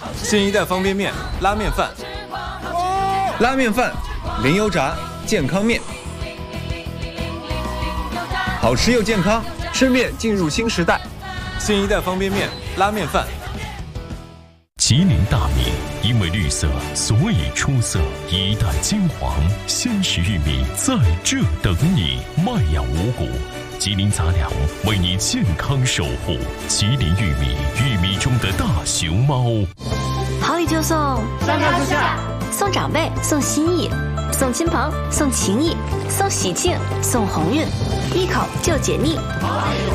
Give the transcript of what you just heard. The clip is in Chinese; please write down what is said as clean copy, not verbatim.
新一代方便面拉面饭， 拉面饭，零油炸，健康面，好吃又健康，吃面进入新时代。 新一代方便面拉面饭。 吉林大米因为绿色，所以出色。一代金黄，鲜食玉米在这等你。麦芽五谷，吉林杂粮为你健康守护。吉林玉米，玉米中的大熊猫。 好礼就送， 上上下下， 送长辈，送心意，送亲朋，送情谊，送喜庆，送鸿运，一口就解腻。